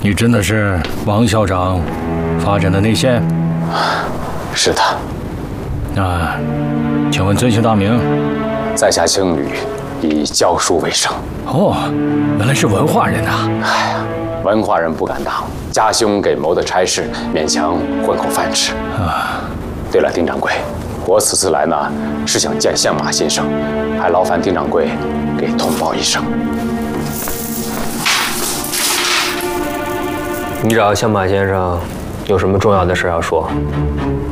你真的是王校长发展的内线？ 是的。 那，请问尊姓大名？ 在下青旅，以教书为生。 哦，原来是文化人呐！ 哎呀，文化人不敢当，家兄给谋的差事，勉强混口饭吃。对了，丁掌柜，我此次来呢，是想见相马先生，还劳烦丁掌柜给通报一声。 你找相马先生有什么重要的事要说？